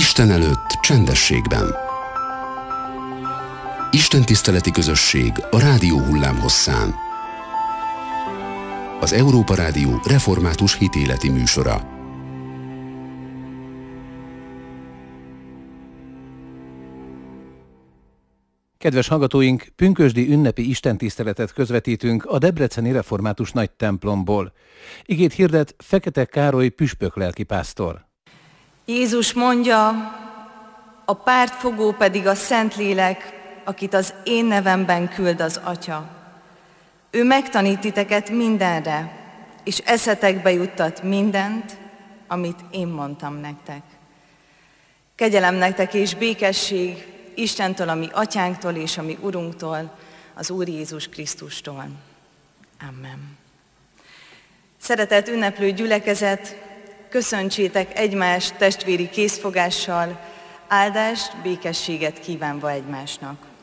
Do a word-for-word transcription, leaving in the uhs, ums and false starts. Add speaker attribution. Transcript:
Speaker 1: Isten előtt csendességben. Istentiszteleti közösség a rádió hullámhosszán. Az Európa Rádió református hitéleti műsora.
Speaker 2: Kedves hallgatóink, pünkösdi ünnepi istentiszteletet közvetítünk a debreceni református nagy templomból. Igét hirdet Fekete Károly püspök lelkipásztor.
Speaker 3: Jézus mondja, a pártfogó pedig a Szentlélek, akit az én nevemben küld az Atya. Ő megtanít titeket mindenre, és eszetekbe juttat mindent, amit én mondtam nektek. Kegyelem nektek és békesség Istentől, a mi Atyánktól és a mi Urunktól, az Úr Jézus Krisztustól. Amen. Szeretett ünneplő gyülekezet, köszöntsétek egymást testvéri készfogással, áldást, békességet kívánva egymásnak.